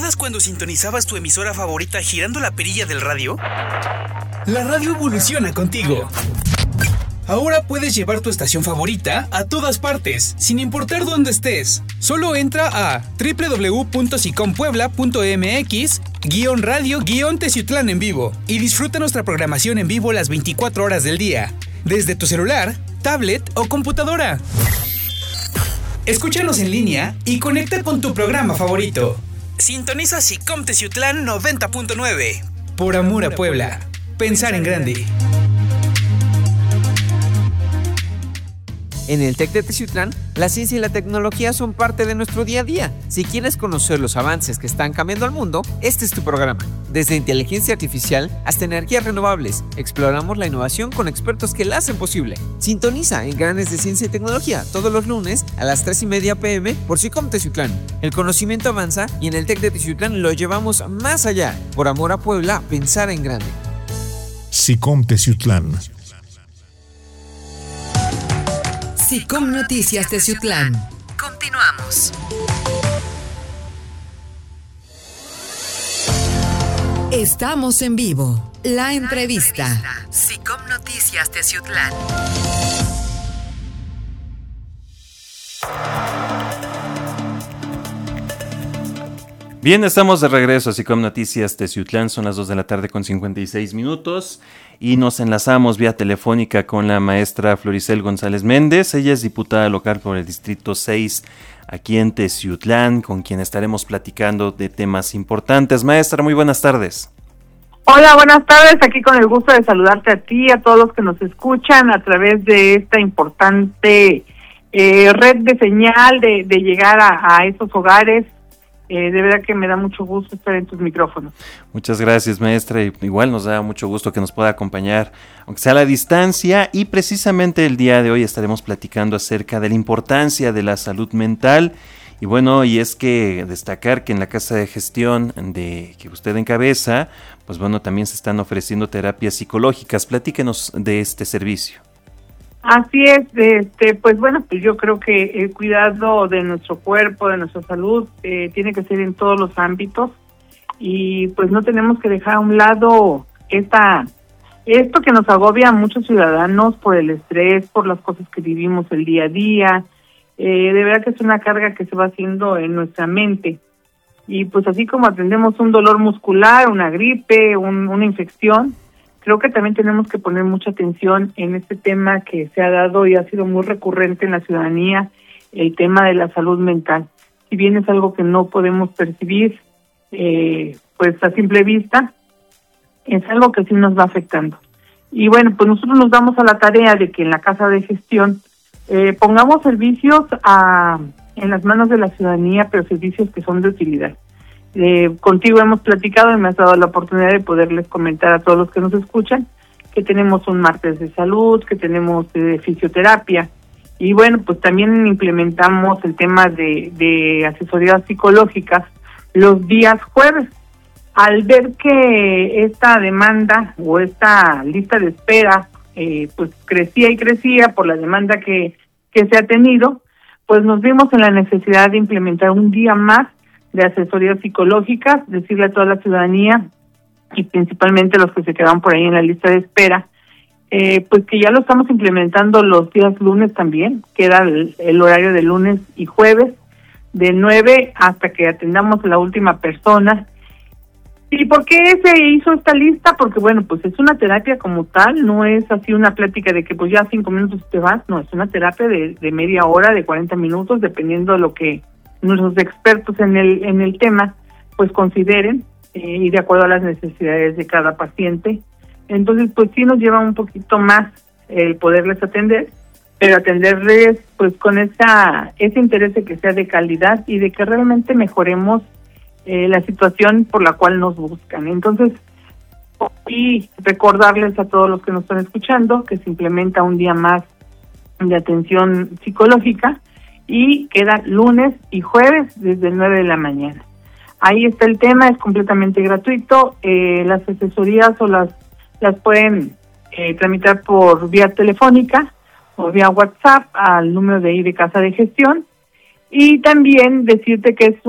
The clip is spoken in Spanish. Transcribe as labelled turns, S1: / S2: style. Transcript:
S1: ¿Recuerdas cuando sintonizabas tu emisora favorita girando la perilla del radio? La radio evoluciona contigo. Ahora puedes llevar tu estación favorita a todas partes, sin importar dónde estés. Solo entra a www.sicompuebla.mx/radio-Teciutlán en vivo y disfruta nuestra programación en vivo las 24 horas del día, desde tu celular, tablet o computadora. Escúchanos en línea y conecta con tu programa favorito. Sintoniza Sicom Teciutlán 90.9. Por amor a Puebla. Pensar en grande.
S2: En el TEC de Teciutlán, la ciencia y la tecnología son parte de nuestro día a día. Si quieres conocer los avances que están cambiando al mundo, este es tu programa. Desde inteligencia artificial hasta energías renovables, exploramos la innovación con expertos que la hacen posible. Sintoniza en Grandes de Ciencia y Tecnología todos los lunes a las 3:30 p.m. por Sicom Teciutlán. El conocimiento avanza y en el TEC de Teciutlán lo llevamos más allá. Por amor a Puebla, pensar en grande.
S3: Sicom Teciutlán.
S4: Sicom Noticias Teciutlán. Continuamos. Estamos en vivo. La entrevista. Sicom Noticias Teciutlán.
S5: Bien, estamos de regreso a Sicom Noticias Teciutlán, son las 2 de la tarde con 56 minutos y nos enlazamos vía telefónica con la maestra Floricel González Méndez. Ella es diputada local por el Distrito 6 aquí en Teciutlán, con quien estaremos platicando de temas importantes. Maestra, muy buenas tardes.
S6: Hola, buenas tardes, aquí con el gusto de saludarte a ti, a todos los que nos escuchan a través de esta importante red de señal de llegar a esos hogares. De verdad que me da mucho gusto estar en tus micrófonos.
S5: Muchas gracias, maestra. Igual nos da mucho gusto que nos pueda acompañar, aunque sea a la distancia, y precisamente el día de hoy estaremos platicando acerca de la importancia de la salud mental. Y bueno, y es que destacar que en la casa de gestión que usted encabeza, pues bueno, también se están ofreciendo terapias psicológicas. Platíquenos de este servicio.
S6: Así es, pues bueno, pues yo creo que el cuidado de nuestro cuerpo, de nuestra salud, tiene que ser en todos los ámbitos y pues no tenemos que dejar a un lado esto que nos agobia a muchos ciudadanos por el estrés, por las cosas que vivimos el día a día. De verdad que es una carga que se va haciendo en nuestra mente y pues así como atendemos un dolor muscular, una gripe, una infección, creo que también tenemos que poner mucha atención en este tema que se ha dado y ha sido muy recurrente en la ciudadanía, el tema de la salud mental. Si bien es algo que no podemos percibir pues a simple vista, es algo que sí nos va afectando. Y bueno, pues nosotros nos damos a la tarea de que en la casa de gestión pongamos servicios en las manos de la ciudadanía, pero servicios que son de utilidad. Contigo hemos platicado y me has dado la oportunidad de poderles comentar a todos los que nos escuchan que tenemos un martes de salud, que tenemos fisioterapia y bueno, pues también implementamos el tema de asesorías psicológicas los días jueves. Al ver que esta demanda o esta lista de espera pues crecía y crecía por la demanda que se ha tenido, pues nos vimos en la necesidad de implementar un día más de asesorías psicológicas, decirle a toda la ciudadanía y principalmente los que se quedan por ahí en la lista de espera, pues que ya lo estamos implementando los días lunes también, queda el horario de lunes y jueves, de 9 hasta que atendamos a la última persona. ¿Y por qué se hizo esta lista? Porque bueno, pues es una terapia como tal, no es así una plática de que pues ya 5 minutos te vas, no, es una terapia de media hora, de 40 minutos, dependiendo de lo que nuestros expertos en el tema pues consideren y de acuerdo a las necesidades de cada paciente. Entonces pues sí nos lleva un poquito más el poderles atender, pero atenderles pues con ese interés de que sea de calidad y de que realmente mejoremos la situación por la cual nos buscan. Entonces, y recordarles a todos los que nos están escuchando que se implementa un día más de atención psicológica y queda lunes y jueves desde 9 de la mañana. Ahí está el tema, es completamente gratuito. Las asesorías o las pueden tramitar por vía telefónica o vía WhatsApp al número de ahí de Casa de Gestión. Y también decirte que es